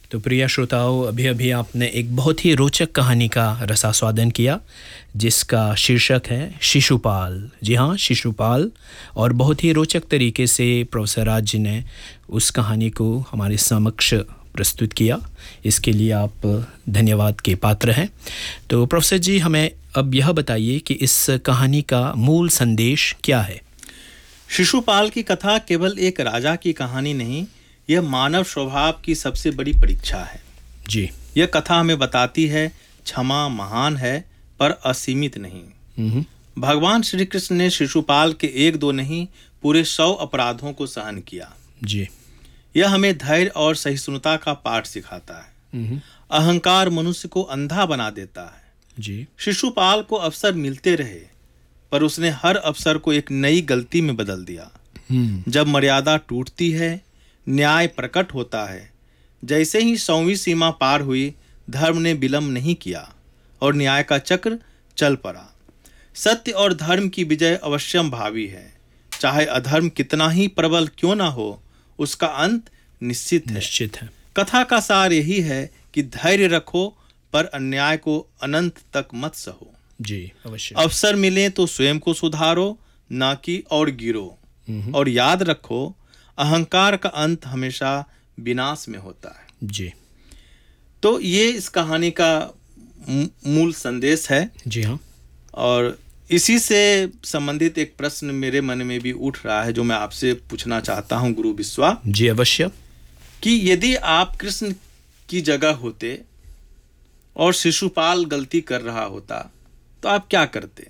तो प्रिय श्रोताओं, अभी अभी आपने एक बहुत ही रोचक कहानी का रसास्वादन किया जिसका शीर्षक है शिशुपाल। जी हाँ, शिशुपाल। और बहुत ही रोचक तरीके से प्रोफेसर राज जी ने उस कहानी को हमारे समक्ष प्रस्तुत किया। इसके लिए आप धन्यवाद के पात्र हैं। तो प्रोफेसर जी, हमें अब यह बताइए कि इस कहानी का मूल संदेश क्या है। शिशुपाल की कथा केवल एक राजा की कहानी नहीं, यह मानव स्वभाव की सबसे बड़ी परीक्षा है। जी। यह कथा हमें बताती है क्षमा महान है पर असीमित नहीं। भगवान श्री कृष्ण ने शिशुपाल के 1-2 नहीं, पूरे 100 अपराधों को सहन किया। जी। यह हमें धैर्य और सहिष्णुता का पाठ सिखाता है। अहंकार मनुष्य को अंधा बना देता है। जी। शिशुपाल को अवसर मिलते रहे, पर उसने हर अवसर को एक नई गलती में बदल दिया। जब मर्यादा टूटती है, न्याय प्रकट होता है। जैसे ही 100वीं सीमा पार हुई, धर्म ने विलंब नहीं किया और न्याय का चक्र चल पड़ा। सत्य और धर्म की विजय अवश्यम भावी है। चाहे अधर्म कितना ही प्रबल क्यों ना हो, उसका अंत निश्चित है। कथा का सार यही है कि धैर्य रखो, पर अन्याय को अनंत तक मत सहो। जी, अवश्य। अवसर मिले तो स्वयं को सुधारो, ना कि और गिरो। और याद रखो, अहंकार का अंत हमेशा विनाश में होता है। जी। तो ये इस कहानी का मूल संदेश है। जी हाँ। और इसी से संबंधित एक प्रश्न मेरे मन में भी उठ रहा है, जो मैं आपसे पूछना चाहता हूं गुरु विश्वा। जी अवश्य। कि यदि आप कृष्ण की जगह होते और शिशुपाल गलती कर रहा होता, तो आप क्या करते?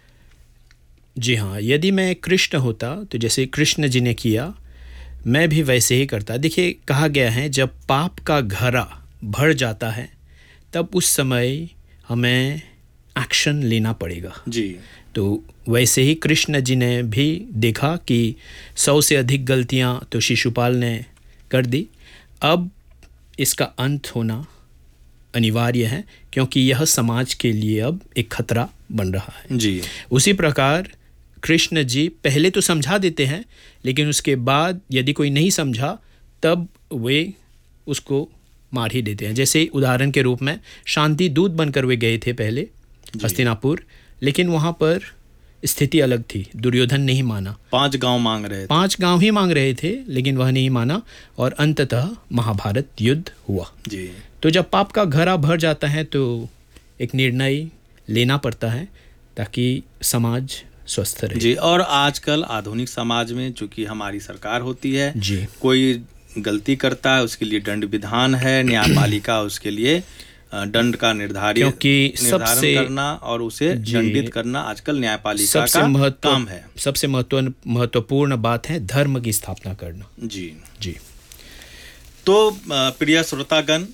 जी हाँ, यदि मैं कृष्ण होता तो जैसे कृष्ण जी ने किया, मैं भी वैसे ही करता। देखिए, कहा गया है जब पाप का घड़ा भर जाता है तब उस समय हमें एक्शन लेना पड़ेगा। जी। तो वैसे ही कृष्ण जी ने भी देखा कि 100 से अधिक गलतियां तो शिशुपाल ने कर दी। अब इसका अंत होना अनिवार्य है, क्योंकि यह समाज के लिए अब एक खतरा बन रहा है। जी। उसी प्रकार कृष्ण जी पहले तो समझा देते हैं, लेकिन उसके बाद यदि कोई नहीं समझा तब वे उसको मार ही देते हैं। जैसे उदाहरण के रूप में शांति दूत बनकर वे गए थे पहले हस्तिनापुर, लेकिन वहाँ पर स्थिति अलग थी। दुर्योधन नहीं माना। 5 गांव मांग रहे थे। 5 गांव ही मांग रहे थे, लेकिन वह नहीं माना और अंततः महाभारत युद्ध हुआ। जी। तो जब पाप का घड़ा भर जाता है तो एक निर्णय लेना पड़ता है ताकि समाज स्वस्थ रहे। जी। और आजकल आधुनिक समाज में चूंकि हमारी सरकार होती है, जी, कोई गलती करता है उसके लिए दंड विधान है, न्यायपालिका उसके लिए दंड का निर्धारण करना और उसे दंडित करना आजकल न्यायपालिका का काम है। सबसे महत्वपूर्ण बात है धर्म की स्थापना करना। जी। जी। तो प्रिय श्रोतागण,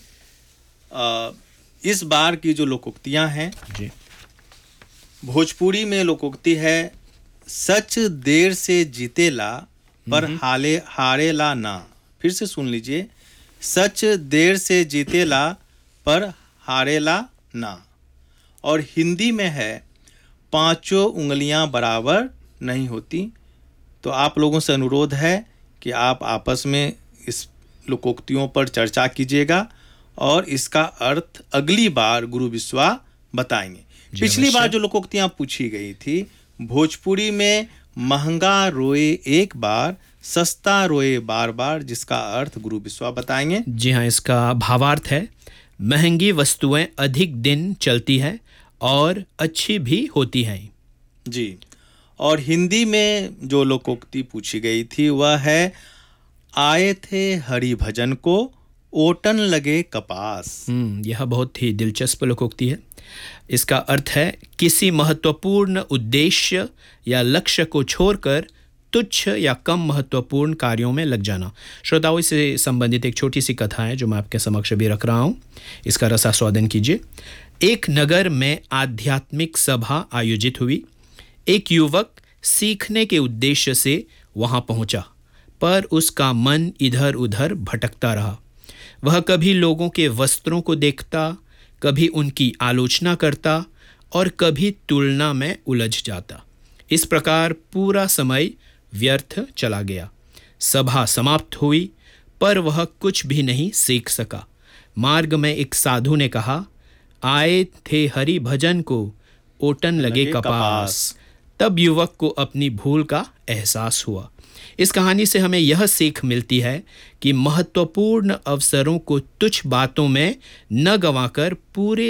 इस बार की जो लोकोक्तियां हैं, जी, भोजपुरी में लोकोक्ति है, सच देर से जीतेला पर हारेला ना। फिर से सुन लीजिए, सच देर से जीतेला पर हारेला ना। और हिंदी में है, 5 उंगलियां बराबर नहीं होती। तो आप लोगों से अनुरोध है कि आप आपस में इस लोकोक्तियों पर चर्चा कीजिएगा और इसका अर्थ अगली बार गुरु विश्वा बताएंगे। पिछली बार जो लोकोक्तियां पूछी गई थी, भोजपुरी में महंगा रोए एक बार, सस्ता रोए बार बार, जिसका अर्थ गुरु विश्वा बताएंगे। जी हाँ, इसका भावार्थ है, महंगी वस्तुएं अधिक दिन चलती है और अच्छी भी होती हैं। जी। और हिंदी में जो लोकोक्ति पूछी गई थी वह है, आए थे हरि भजन को, ओटन लगे कपास। यह बहुत ही दिलचस्प लोकोक्ति है। इसका अर्थ है, किसी महत्वपूर्ण उद्देश्य या लक्ष्य को छोड़कर तुच्छ या कम महत्वपूर्ण कार्यों में लग जाना। श्रोताओं, इससे संबंधित एक छोटी सी कथा है जो मैं आपके समक्ष भी रख रहा हूँ। इसका रसास्वादन कीजिए। एक नगर में आध्यात्मिक सभा आयोजित हुई। एक युवक सीखने के उद्देश्य से वहाँ पहुँचा, पर उसका मन इधर उधर भटकता रहा। वह कभी लोगों के वस्त्रों को देखता, कभी उनकी आलोचना करता और कभी तुलना में उलझ जाता। इस प्रकार पूरा समय व्यर्थ चला गया। सभा समाप्त हुई, पर वह कुछ भी नहीं सीख सका। मार्ग में एक साधु ने कहा, आए थे हरि भजन को, ओटन लगे कपास। तब युवक को अपनी भूल का एहसास हुआ। इस कहानी से हमें यह सीख मिलती है कि महत्वपूर्ण अवसरों को तुच्छ बातों में न गंवाकर पूरे